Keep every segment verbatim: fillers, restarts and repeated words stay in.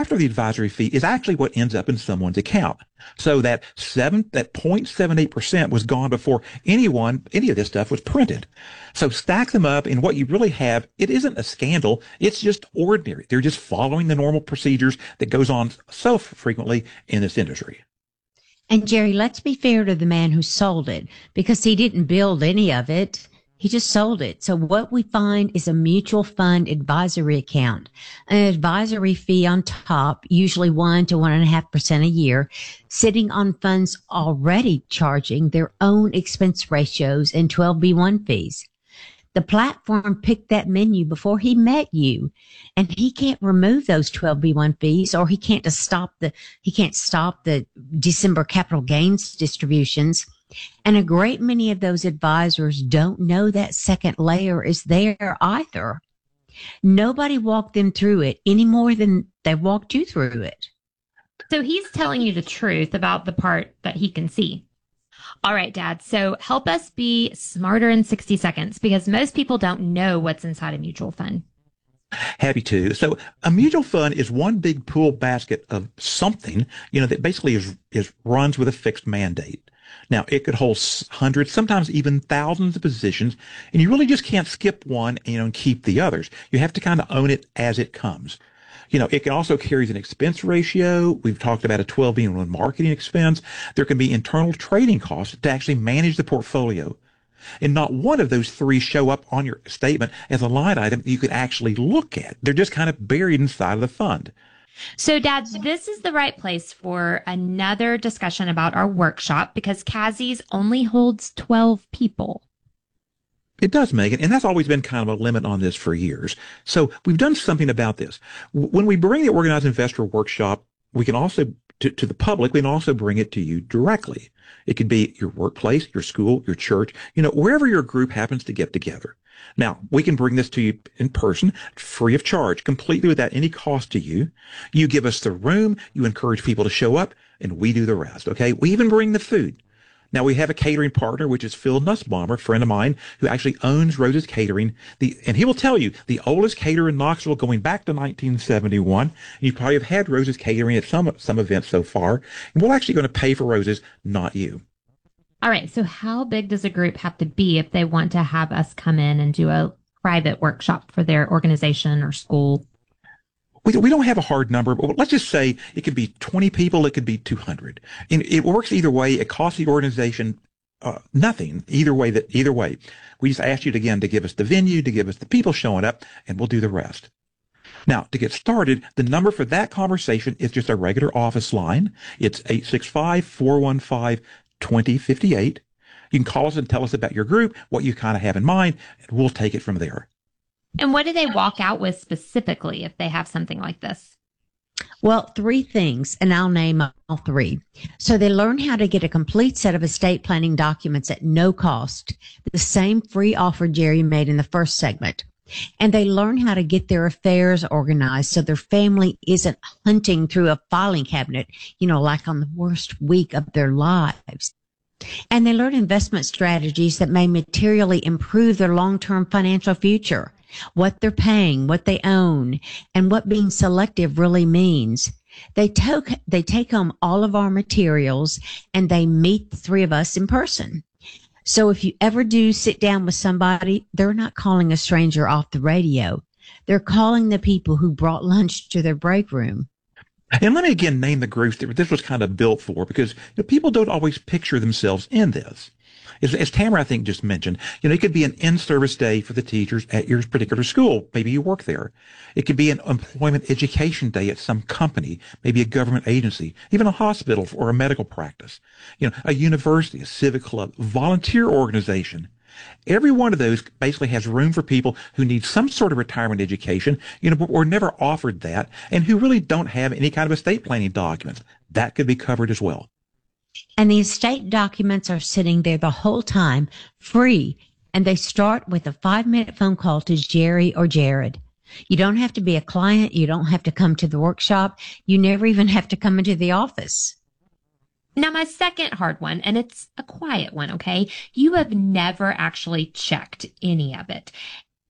after the advisory fee is actually what ends up in someone's account. So that seven, that zero point seven eight percent was gone before anyone, any of this stuff was printed. So stack them up, and what you really have, it isn't a scandal. It's just ordinary. They're just following the normal procedures that goes on so frequently in this industry. And Jerry, let's be fair to the man who sold it, because he didn't build any of it. He just sold it. So what we find is a mutual fund advisory account, an advisory fee on top, usually one to one and a half percent a year, sitting on funds already charging their own expense ratios and twelve B one fees. The platform picked that menu before he met you, and he can't remove those twelve B one fees, or he can't just stop the, he can't stop the December capital gains distributions. And a great many of those advisors don't know that second layer is there either. Nobody walked them through it any more than they walked you through it. So he's telling you the truth about the part that he can see. All right, Dad. So help us be smarter in sixty seconds, because most people don't know what's inside a mutual fund. Happy to. So a mutual fund is one big pool basket of something, you know, that basically is, is runs with a fixed mandate. Now, it could hold hundreds, sometimes even thousands of positions, and you really just can't skip one, you know, and keep the others. You have to kind of own it as it comes. You know, it can also carry an expense ratio. We've talked about a twelve B one marketing expense. There can be internal trading costs to actually manage the portfolio. And not one of those three show up on your statement as a line item you could actually look at. They're just kind of buried inside of the fund. So, Dad, this is the right place for another discussion about our workshop, because Kazi's only holds twelve people. It does, Megan, and that's always been kind of a limit on this for years. So we've done something about this. When we bring the Organized Investor Workshop, we can also, to, to the public, we can also bring it to you directly. It could be your workplace, your school, your church, you know, wherever your group happens to get together. Now, we can bring this to you in person, free of charge, completely without any cost to you. You give us the room, you encourage people to show up, and we do the rest, okay? We even bring the food. Now, we have a catering partner, which is Phil Nussbaumer, a friend of mine, who actually owns Rose's Catering. The, and he will tell you, the oldest caterer in Knoxville going back to nineteen seventy-one. You probably have had Rose's Catering at some, some events so far. And we're actually going to pay for Rose's, not you. All right. So how big does a group have to be if they want to have us come in and do a private workshop for their organization or school? We, we don't have a hard number, but let's just say it could be twenty people, it could be two hundred. And it works either way. It costs the organization uh, nothing, either way. That either way. We just ask you to, again to give us the venue, to give us the people showing up, and we'll do the rest. Now, to get started, the number for that conversation is just a regular office line. It's eight six five, four one five, two zero five eight. You can call us and tell us about your group, what you kind of have in mind, and we'll take it from there. And what do they walk out with specifically if they have something like this? Well, three things, and I'll name all three. So they learn how to get a complete set of estate planning documents at no cost, the same free offer Jerry made in the first segment. And they learn how to get their affairs organized so their family isn't hunting through a filing cabinet, you know, like on the worst week of their lives. And they learn investment strategies that may materially improve their long-term financial future, what they're paying, what they own, and what being selective really means. They take, they take home all of our materials, and they meet the three of us in person. So if you ever do sit down with somebody, they're not calling a stranger off the radio. They're calling the people who brought lunch to their break room. And let me again name the groups that this was kind of built for, because you know, people don't always picture themselves in this. As, as Tamara, I think, just mentioned, you know, it could be an in-service day for the teachers at your particular school. Maybe you work there. It could be an employment education day at some company, maybe a government agency, even a hospital or a medical practice, you know, a university, a civic club, volunteer organization. Every one of those basically has room for people who need some sort of retirement education, you know, but were never offered that, and who really don't have any kind of estate planning documents. That could be covered as well. And the estate documents are sitting there the whole time, free, and they start with a five-minute phone call to Jerry or Jared. You don't have to be a client. You don't have to come to the workshop. You never even have to come into the office. Now, my second hard one, and it's a quiet one, okay? You have never actually checked any of it.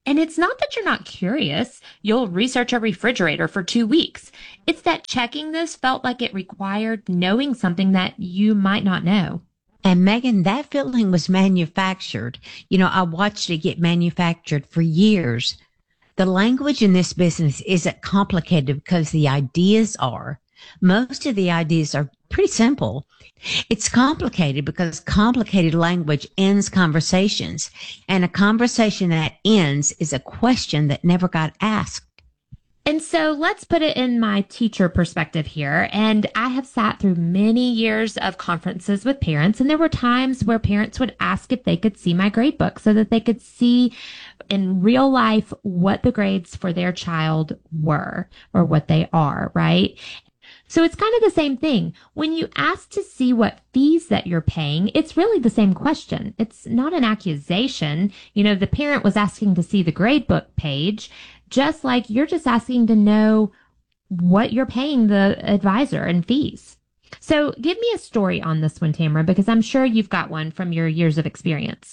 And it's not that you're not curious. You'll research a refrigerator for two weeks. It's that checking this felt like it required knowing something that you might not know. And Megan, that feeling was manufactured. You know, I watched it get manufactured for years. The language in this business isn't complicated because the ideas are. Most of the ideas are pretty simple. It's complicated because complicated language ends conversations, and a conversation that ends is a question that never got asked. And so let's put it in my teacher perspective here. And I have sat through many years of conferences with parents, and there were times where parents would ask if they could see my grade book so that they could see in real life what the grades for their child were or what they are, right? So it's kind of the same thing. When you ask to see what fees that you're paying, it's really the same question. It's not an accusation. You know, the parent was asking to see the gradebook page, just like you're just asking to know what you're paying the advisor and fees. So give me a story on this one, Tamara, because I'm sure you've got one from your years of experience.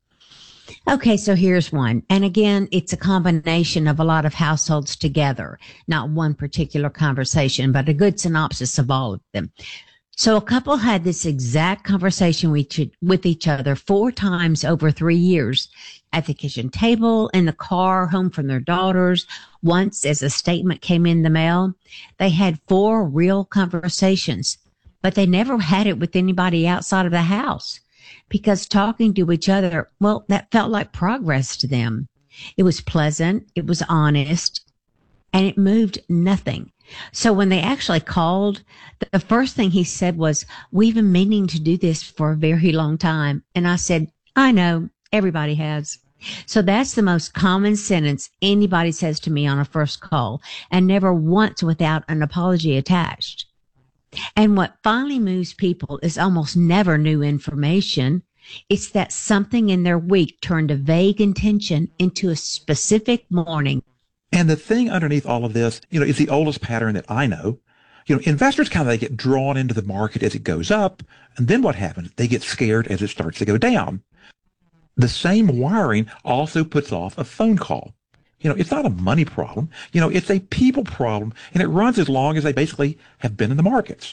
Okay, so here's one. And again, it's a combination of a lot of households together, not one particular conversation, but a good synopsis of all of them. So a couple had this exact conversation with each, with each other four times over three years at the kitchen table, in the car, home from their daughters. Once, as a statement came in the mail, they had four real conversations, but they never had it with anybody outside of the house. Because talking to each other, well, that felt like progress to them. It was pleasant, it was honest, and it moved nothing. So when they actually called, the first thing he said was, "We've been meaning to do this for a very long time." And I said, "I know, everybody has." So that's the most common sentence anybody says to me on a first call, and never once without an apology attached. And what finally moves people is almost never new information. It's that something in their week turned a vague intention into a specific morning. And the thing underneath all of this, you know, is the oldest pattern that I know. You know, investors kind of, they get drawn into the market as it goes up. And then what happens? They get scared as it starts to go down. The same wiring also puts off a phone call. You know, it's not a money problem. You know, it's a people problem, and it runs as long as they basically have been in the markets.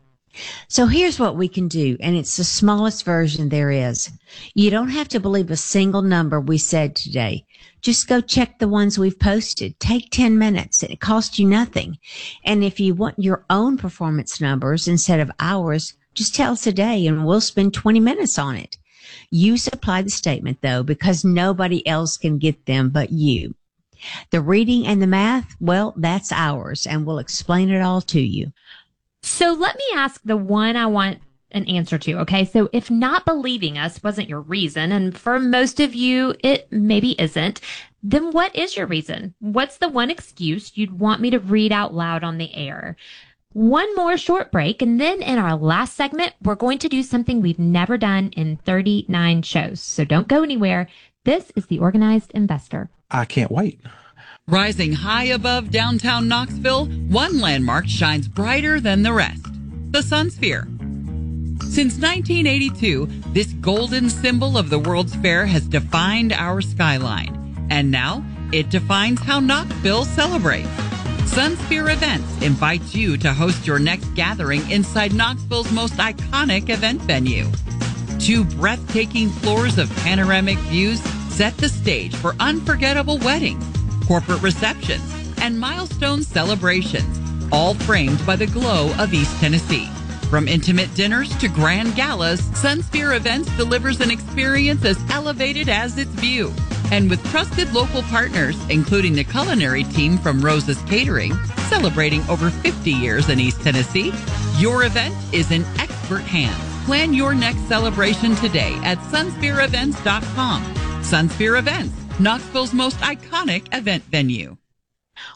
So here's what we can do, and it's the smallest version there is. You don't have to believe a single number we said today. Just go check the ones we've posted. Take ten minutes. It costs you nothing. And if you want your own performance numbers instead of ours, just tell us a day, and we'll spend twenty minutes on it. You supply the statement, though, because nobody else can get them but you. The reading and the math, well, that's ours, and we'll explain it all to you. So let me ask the one I want an answer to, okay? So if not believing us wasn't your reason, and for most of you, it maybe isn't, then what is your reason? What's the one excuse you'd want me to read out loud on the air? One more short break, and then in our last segment, we're going to do something we've never done in thirty-nine shows. So don't go anywhere. This is The Organized Investor. I can't wait. Rising high above downtown Knoxville, one landmark shines brighter than the rest, the Sunsphere. Since nineteen eighty-two, this golden symbol of the World's Fair has defined our skyline. And now, it defines how Knoxville celebrates. Sunsphere Events invites you to host your next gathering inside Knoxville's most iconic event venue. Two breathtaking floors of panoramic views set the stage for unforgettable weddings, corporate receptions, and milestone celebrations, all framed by the glow of East Tennessee. From intimate dinners to grand galas, Sunsphere Events delivers an experience as elevated as its view. And with trusted local partners, including the culinary team from Rosa's Catering, celebrating over fifty years in East Tennessee, your event is in expert hands. Plan your next celebration today at sunsphere events dot com. Sunsphere Events, Knoxville's most iconic event venue.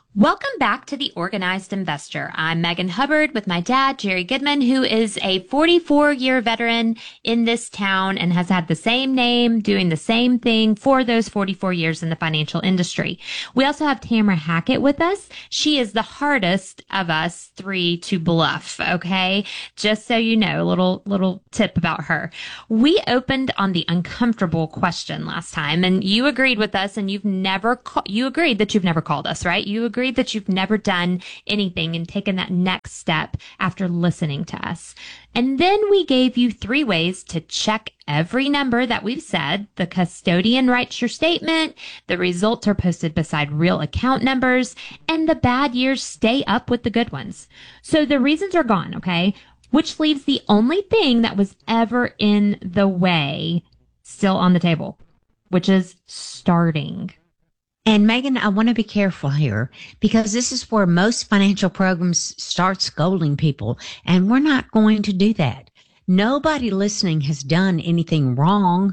Welcome back to The Organized Investor. I'm Megan Hubbard with my dad, Jerry Goodman, who is a forty-four-year veteran in this town and has had the same name, doing the same thing for those forty-four years in the financial industry. We also have Tamara Hackett with us. She is the hardest of us three to bluff, okay? Just so you know, a little, little tip about her. We opened on the uncomfortable question last time, and you agreed with us, and you've never, ca- you agreed that you've never called us, right? You agreed that you've never done anything and taken that next step after listening to us. And then we gave you three ways to check every number that we've said. The custodian writes your statement, the results are posted beside real account numbers, and the bad years stay up with the good ones. So the reasons are gone, okay? Which leaves the only thing that was ever in the way still on the table, which is starting. And Megan, I want to be careful here because this is where most financial programs start scolding people, and we're not going to do that. Nobody listening has done anything wrong.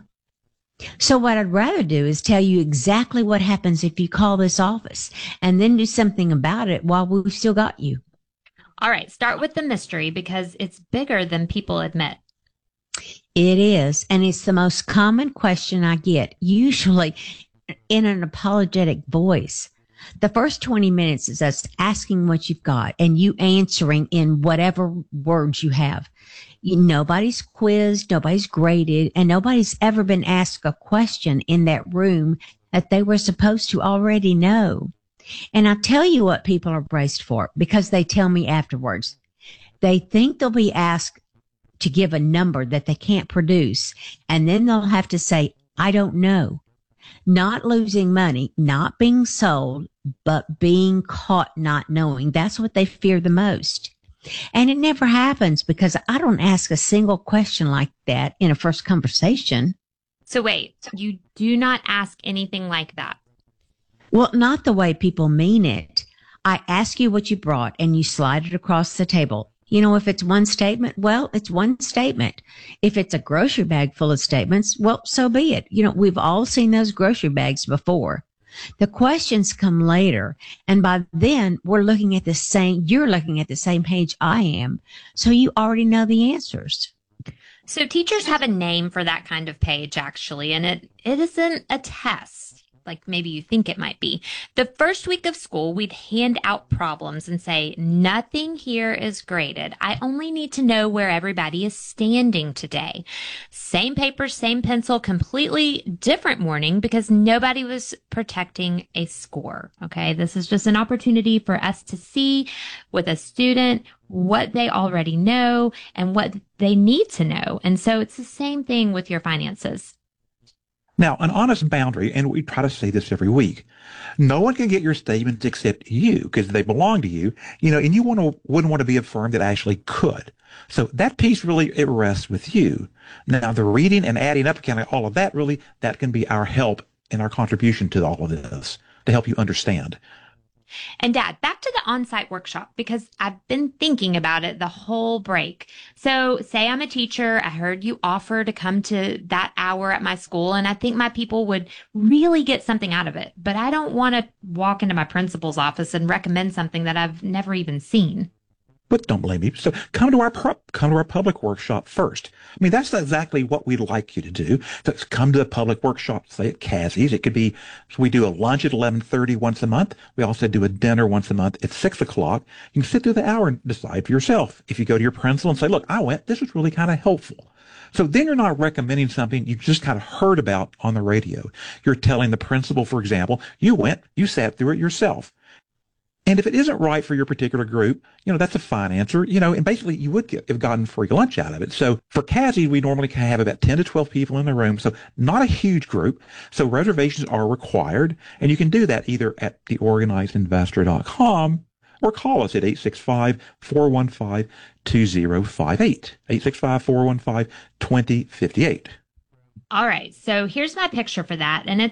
So what I'd rather do is tell you exactly what happens if you call this office and then do something about it while we've still got you. All right, start with the mystery because it's bigger than people admit. It is, and it's the most common question I get, usually in an apologetic voice. The first twenty minutes is us asking what you've got and you answering in whatever words you have. You, nobody's quizzed, nobody's graded, and nobody's ever been asked a question in that room that they were supposed to already know. And I'll tell you what people are braced for because they tell me afterwards. They think they'll be asked to give a number that they can't produce, and then they'll have to say, I don't know. Not losing money, not being sold, but being caught not knowing. That's what they fear the most. And it never happens because I don't ask a single question like that in a first conversation. So wait, you do not ask anything like that? Well, not the way people mean it. I ask you what you brought and you slide it across the table. You know, if it's one statement, well, it's one statement. If it's a grocery bag full of statements, well, so be it. You know, we've all seen those grocery bags before. The questions come later. And by then we're looking at the same, you're looking at the same page I am. So you already know the answers. So teachers have a name for that kind of page, actually, and it, it isn't a test like maybe you think it might be. The first week of school, we'd hand out problems and say, nothing here is graded. I only need to know where everybody is standing today. Same paper, same pencil, completely different morning because nobody was protecting a score. Okay. This is just an opportunity for us to see with a student what they already know and what they need to know. And so it's the same thing with your finances. Now, an honest boundary, and we try to say this every week, no one can get your statements except you because they belong to you, you know, and you want to, wouldn't want to be a firm that actually could. So that piece really, it rests with you. Now, the reading and adding up, kind of all of that, really, that can be our help and our contribution to all of this to help you understand. And Dad, back to the on-site workshop, because I've been thinking about it the whole break. So say I'm a teacher. I heard you offer to come to that hour at my school, and I think my people would really get something out of it. But I don't want to walk into my principal's office and recommend something that I've never even seen. But don't blame me. So come to our come to our public workshop first. I mean, that's exactly what we'd like you to do. So come to the public workshop, say at Cassie's. It could be, so we do a lunch at eleven thirty once a month. We also do a dinner once a month at six o'clock. You can sit through the hour and decide for yourself. If you go to your principal and say, look, I went, this was really kind of helpful. So then you're not recommending something you just kind of heard about on the radio. You're telling the principal, for example, you went, you sat through it yourself. And if it isn't right for your particular group, you know, that's a fine answer, you know, and basically you would get, have gotten free lunch out of it. So for Cassie, we normally have about ten to twelve people in the room. So not a huge group. So reservations are required. And you can do that either at the organized investor dot com or call us at eight six five, four one five, two zero five eight, eight six five, four one five, two zero five eight. All right. So here's my picture for that. And it's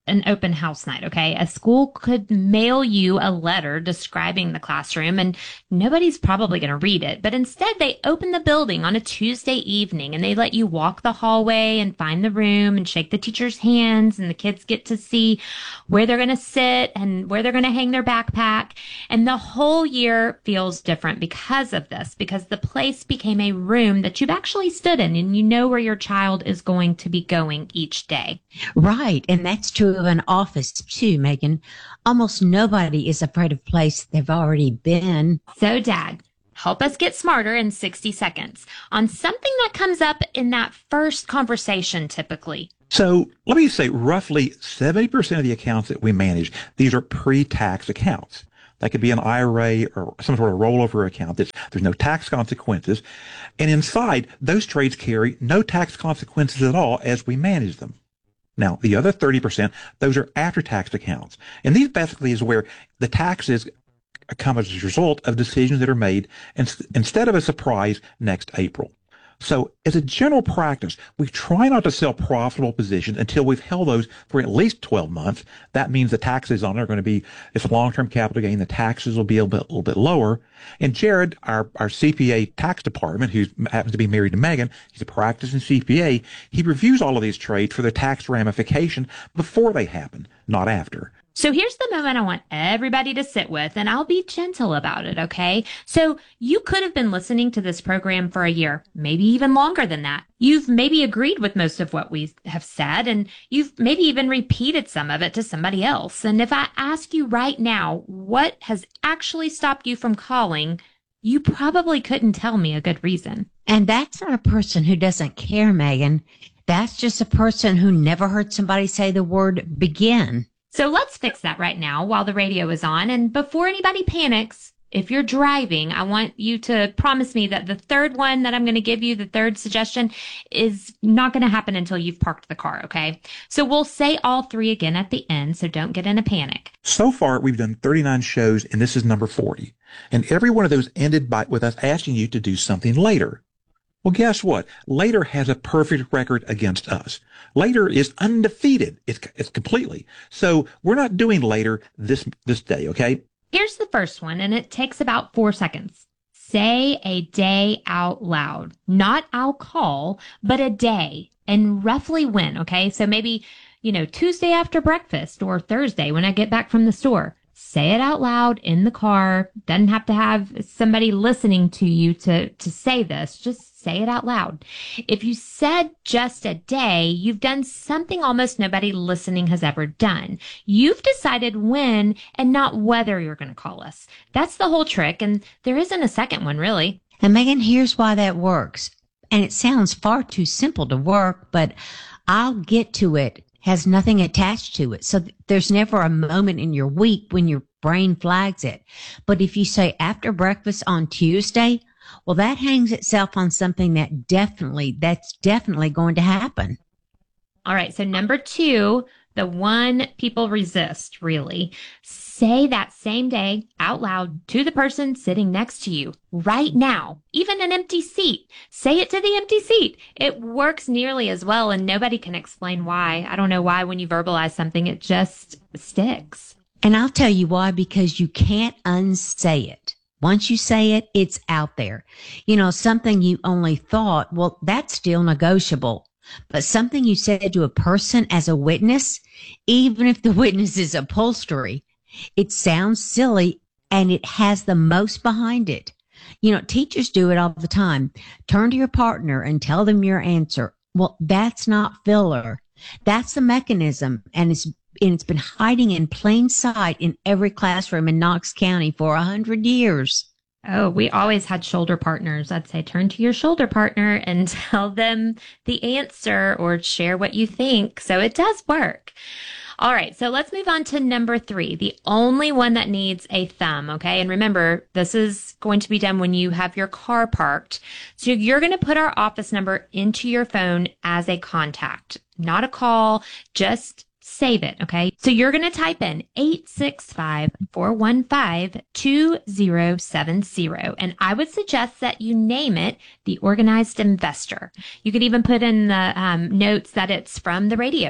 an open house night, okay? A school could mail you a letter describing the classroom, and nobody's probably going to read it. But instead, they open the building on a Tuesday evening, and they let you walk the hallway and find the room and shake the teacher's hands, and the kids get to see where they're going to sit and where they're going to hang their backpack. And the whole year feels different because of this, because the place became a room that you've actually stood in, and you know where your child is going to be going each day. Right. And that's true of an office too, Megan. Almost nobody is afraid of a place they've already been. So, Dad, help us get smarter in sixty seconds on something that comes up in that first conversation typically. So let me say roughly seventy percent of the accounts that we manage, these are pre-tax accounts. That could be an I R A or some sort of rollover account. That's, there's no tax consequences. And inside, those trades carry no tax consequences at all as we manage them. Now, the other thirty percent, those are after-tax accounts. And these basically is where the taxes come as a result of decisions that are made instead of a surprise next April. So as a general practice, we try not to sell profitable positions until we've held those for at least twelve months. That means the taxes on it are going to be, if a long-term capital gain, the taxes will be a, bit, a little bit lower. And Jared, our, our C P A tax department, who happens to be married to Megan, he's a practicing C P A, he reviews all of these trades for their tax ramification before they happen, not after. So here's the moment I want everybody to sit with, and I'll be gentle about it, okay? So you could have been listening to this program for a year, maybe even longer than that. You've maybe agreed with most of what we have said, and you've maybe even repeated some of it to somebody else. And if I ask you right now, what has actually stopped you from calling, you probably couldn't tell me a good reason. And that's not a person who doesn't care, Megan. That's just a person who never heard somebody say the word begin. So let's fix that right now while the radio is on. And before anybody panics, if you're driving, I want you to promise me that the third one that I'm going to give you, the third suggestion, is not going to happen until you've parked the car, okay? So we'll say all three again at the end, so don't get in a panic. So far, we've done thirty-nine shows, and this is number forty. And every one of those ended by with us asking you to do something later. Well, guess what? Later has a perfect record against us. Later is undefeated. It's, it's completely. So we're not doing later this, this day, okay? Here's the first one, and it takes about four seconds. Say a day out loud. Not I'll call, but a day. And roughly when, okay? So maybe, you know, Tuesday after breakfast or Thursday when I get back from the store. Say it out loud in the car. Doesn't have to have somebody listening to you to, to say this. Just say it out loud. If you said just a day, you've done something almost nobody listening has ever done. You've decided when and not whether you're going to call us. That's the whole trick, and there isn't a second one, really. And Megan, here's why that works. And it sounds far too simple to work, but I'll get to it has nothing attached to it. So there's never a moment in your week when your brain flags it. But if you say after breakfast on Tuesday, well, that hangs itself on something that definitely, that's definitely going to happen. All right. So number two, the one people resist, really. Say that same day out loud to the person sitting next to you right now, even an empty seat. Say it to the empty seat. It works nearly as well, and nobody can explain why. I don't know why when you verbalize something, it just sticks. And I'll tell you why, because you can't unsay it. Once you say it, it's out there. You know, something you only thought, well, that's still negotiable. But something you said to a person as a witness, even if the witness is upholstery, it sounds silly and it has the most behind it. You know, teachers do it all the time. Turn to your partner and tell them your answer. Well, that's not filler. That's the mechanism, and it's and it's been hiding in plain sight in every classroom in Knox County for a hundred years. Oh, we always had shoulder partners. I'd say turn to your shoulder partner and tell them the answer or share what you think. So it does work. All right, so let's move on to number three, the only one that needs a thumb, okay? And remember, this is going to be done when you have your car parked. So you're going to put our office number into your phone as a contact, not a call, just save it, okay? So you're going to type in eight six five, four one five, two zero seven zero. And I would suggest that you name it the Organized Investor. You could even put in the um, notes that it's from the radio show.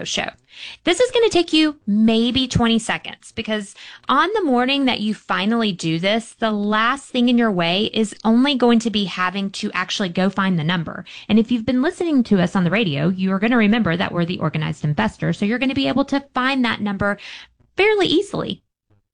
This is going to take you maybe twenty seconds because on the morning that you finally do this, the last thing in your way is only going to be having to actually go find the number. And if you've been listening to us on the radio, you're going to remember that we're the Organized Investor. So you're going to be able to find that number fairly easily.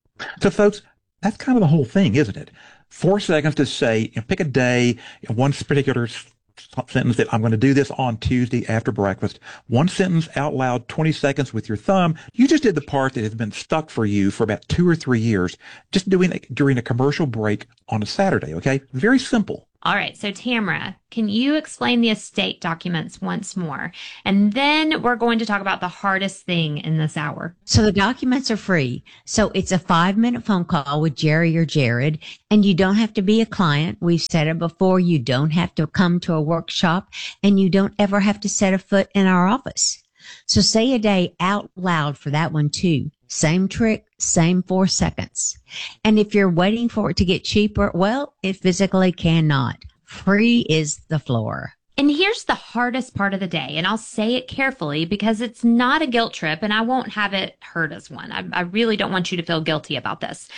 So folks, that's kind of the whole thing, isn't it? Four seconds to say, you know, pick a day, one particular sentence that I'm going to do this on Tuesday after breakfast. One sentence out loud, twenty seconds with your thumb. You just did the part that has been stuck for you for about two or three years, just doing it during a commercial break on a Saturday, okay? Very simple. All right. So Tamara, can you explain the estate documents once more? And then we're going to talk about the hardest thing in this hour. So the documents are free. So it's a five minute phone call with Jerry or Jared, and you don't have to be a client. We've said it before. You don't have to come to a workshop, and you don't ever have to set a foot in our office. So say a day out loud for that one too. Same trick, same four seconds. And if you're waiting for it to get cheaper, well, it physically cannot. Free is the floor. And here's the hardest part of the day, and I'll say it carefully because it's not a guilt trip and I won't have it heard as one. I, I really don't want you to feel guilty about this.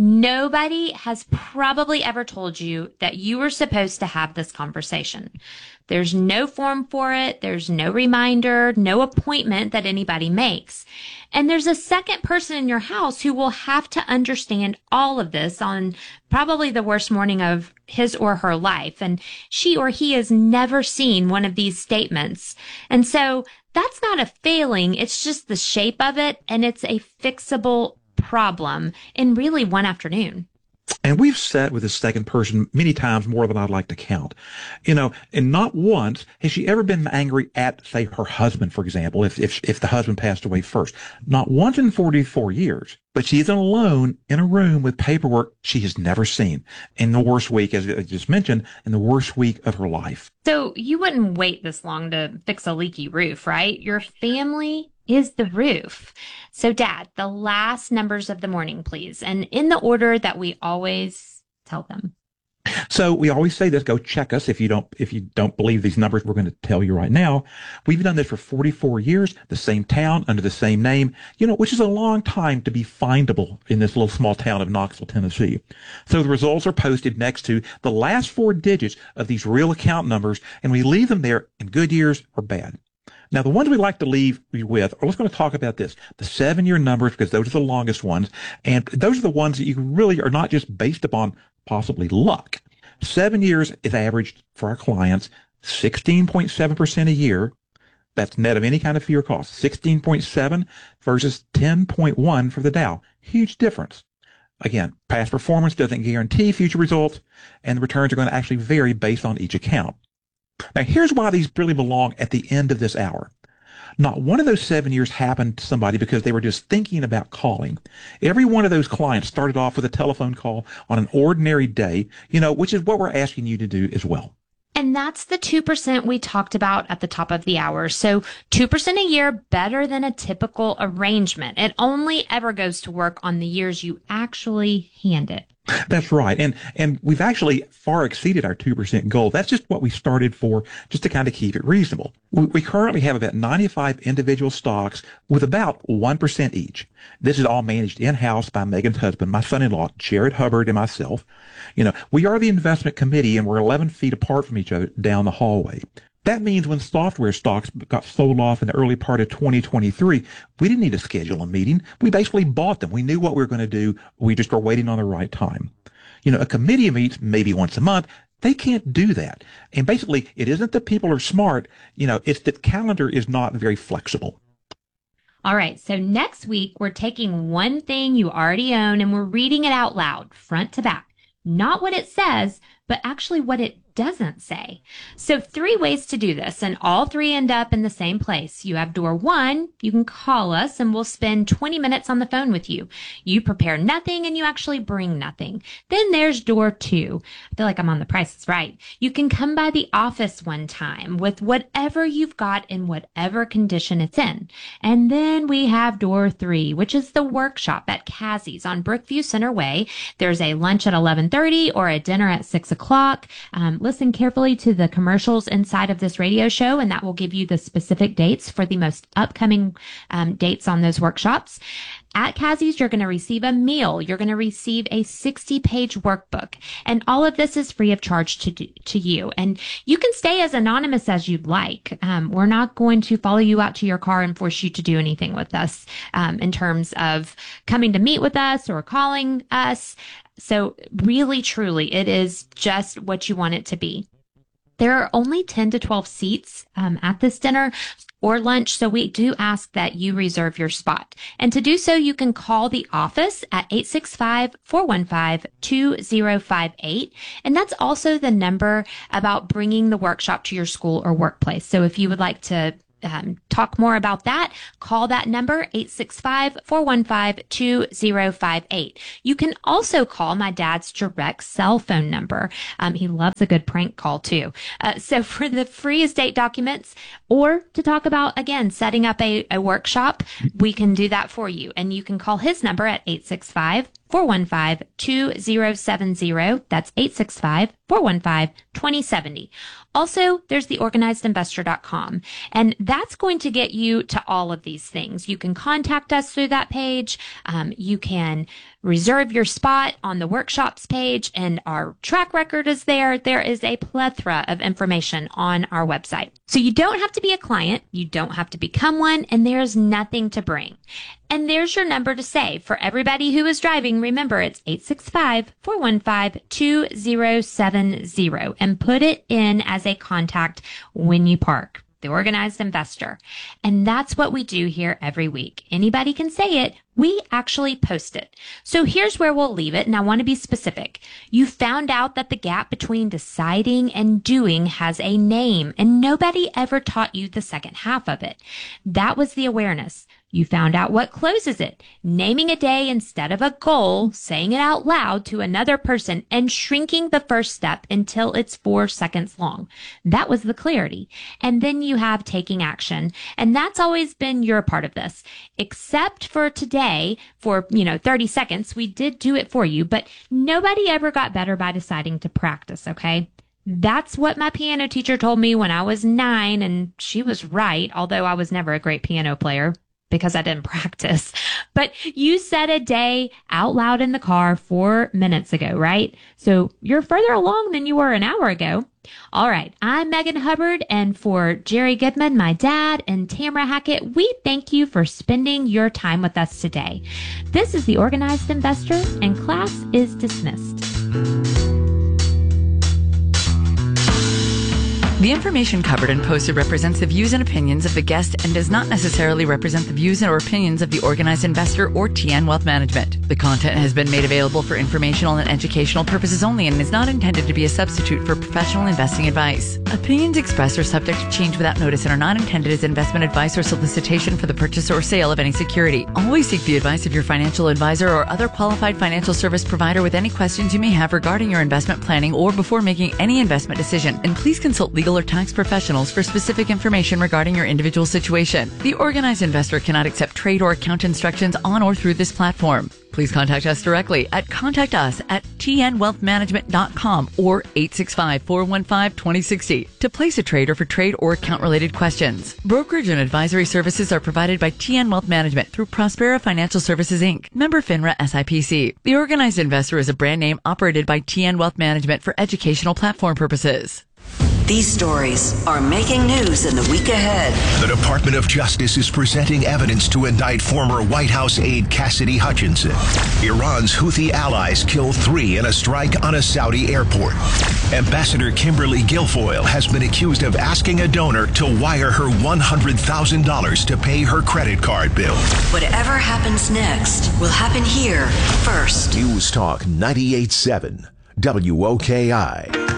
Nobody has probably ever told you that you were supposed to have this conversation. There's no form for it. There's no reminder, no appointment that anybody makes. And there's a second person in your house who will have to understand all of this on probably the worst morning of his or her life. And she or he has never seen one of these statements. And so that's not a failing. It's just the shape of it. And it's a fixable problem in really one afternoon. And we've sat with this second person many times, more than I'd like to count. You know, and not once has she ever been angry at, say, her husband, for example, if if if the husband passed away first. Not once in forty-four years. But she's alone in a room with paperwork she has never seen in the worst week, as I just mentioned, in the worst week of her life. So you wouldn't wait this long to fix a leaky roof, right? Your family is the roof. So Dad, the last numbers of the morning, please. And in the order that we always tell them. So we always say this, go check us if you don't, if you don't believe these numbers we're going to tell you right now. We've done this for forty-four years, the same town under the same name, you know, which is a long time to be findable in this little small town of Knoxville, Tennessee. So the results are posted next to the last four digits of these real account numbers, and we leave them there in good years or bad. Now, the ones we like to leave you with, or let's going to talk about this, the seven-year numbers, because those are the longest ones, and those are the ones that you really are not just based upon possibly luck. Seven years is averaged for our clients, sixteen point seven percent a year. That's net of any kind of fee or cost. sixteen point seven versus ten point one for the Dow. Huge difference. Again, past performance doesn't guarantee future results, and the returns are going to actually vary based on each account. Now, here's why these really belong at the end of this hour. Not one of those seven years happened to somebody because they were just thinking about calling. Every one of those clients started off with a telephone call on an ordinary day, you know, which is what we're asking you to do as well. And that's the two percent we talked about at the top of the hour. So two percent a year, better than a typical arrangement. It only ever goes to work on the years you actually hand it. That's right. And and we've actually far exceeded our two percent goal. That's just what we started for, just to kind of keep it reasonable. We, we currently have about ninety-five individual stocks with about one percent each. This is all managed in-house by Megan's husband, my son-in-law, Jared Hubbard, and myself. You know, we are the investment committee, and we're eleven feet apart from each other down the hallway. That means when software stocks got sold off in the early part of twenty twenty-three, we didn't need to schedule a meeting. We basically bought them. We knew what we were going to do. We just were waiting on the right time. You know, a committee meets maybe once a month. They can't do that. And basically, it isn't that people are smart. You know, it's that calendar is not very flexible. All right. So next week, we're taking one thing you already own and we're reading it out loud, front to back. Not what it says, but actually what it doesn't say. So three ways to do this, and all three end up in the same place. You have door one, you can call us and we'll spend twenty minutes on the phone with you. You prepare nothing and you actually bring nothing. Then there's door two. I feel like I'm on The Price is Right. You can come by the office one time with whatever you've got in whatever condition it's in. And then we have door three, which is the workshop at Cassie's on Brookview Center Way. There's a lunch at eleven thirty or a dinner at six o'clock. Um, listen carefully to the commercials inside of this radio show, and that will give you the specific dates for the most upcoming um, dates on those workshops. At Kazi's, you're going to receive a meal. You're going to receive a sixty-page workbook. And all of this is free of charge to do, to you. And you can stay as anonymous as you'd like. Um, we're not going to follow you out to your car and force you to do anything with us um, in terms of coming to meet with us or calling us. So really, truly, it is just what you want it to be. There are only ten to twelve seats um, at this dinner or lunch, so we do ask that you reserve your spot. And to do so, you can call the office at eight six five, four one five, two zero five eight. And that's also the number about bringing the workshop to your school or workplace. So if you would like to Um, talk more about that, call that number, eight six five, four one five, two zero five eight. You can also call my dad's direct cell phone number. Um, he loves a good prank call too. Uh, so for the free estate documents or to talk about, again, setting up a, a workshop, we can do that for you. And you can call his number at eight six five, four one five, two zero seven zero. That's eight six five, four one five, two zero seven zero. Also, there's the organized investor dot com, and that's going to get you to all of these things. You can contact us through that page. Um, you can reserve your spot on the workshops page, and our track record is there. There is a plethora of information on our website. So you don't have to be a client. You don't have to become one, and there's nothing to bring. And there's your number to save. For everybody who is driving, remember it's eight six five, four one five, two zero seven zero, and put it in as a contact when you park. The Organized Investor. And that's what we do here every week. Anybody can say it. We actually post it. So here's where we'll leave it, and I want to be specific. You found out that the gap between deciding and doing has a name, and nobody ever taught you the second half of it. That was the awareness. You found out what closes it, naming a day instead of a goal, saying it out loud to another person, and shrinking the first step until it's four seconds long. That was the clarity. And then you have taking action. And that's always been your part of this. Except for today, for, you know, thirty seconds, we did do it for you, but nobody ever got better by deciding to practice, okay? That's what my piano teacher told me when I was nine, and she was right, although I was never a great piano player, because I didn't practice. But you said a day out loud in the car four minutes ago, right? So you're further along than you were an hour ago. All right. I'm Megan Hubbard, and for Jerry Goodman, my dad, and Tamara Hackett, we thank you for spending your time with us today. This is The Organized Investor, and class is dismissed. The information covered and posted represents the views and opinions of the guest and does not necessarily represent the views or opinions of the Organized Investor or T N Wealth Management. The content has been made available for informational and educational purposes only and is not intended to be a substitute for professional investing advice. Opinions expressed are subject to change without notice and are not intended as investment advice or solicitation for the purchase or sale of any security. Always seek the advice of your financial advisor or other qualified financial service provider with any questions you may have regarding your investment planning or before making any investment decision. And please consult legal or tax professionals for specific information regarding your individual situation. The Organized Investor cannot accept trade or account instructions on or through this platform. Please contact us directly at contact us at t n wealth management dot com or eight six five, four one five, two zero six zero to place a trade or for trade or account related questions. Brokerage and advisory services are provided by T N Wealth Management through Prospera Financial Services Incorporated, member FINRA S I P C. The Organized Investor is a brand name operated by T N Wealth Management for educational platform purposes. These stories are making news in the week ahead. The Department of Justice is presenting evidence to indict former White House aide Cassidy Hutchinson. Iran's Houthi allies kill three in a strike on a Saudi airport. Ambassador Kimberly Guilfoyle has been accused of asking a donor to wire her one hundred thousand dollars to pay her credit card bill. Whatever happens next will happen here first. News Talk ninety-eight point seven W O K I.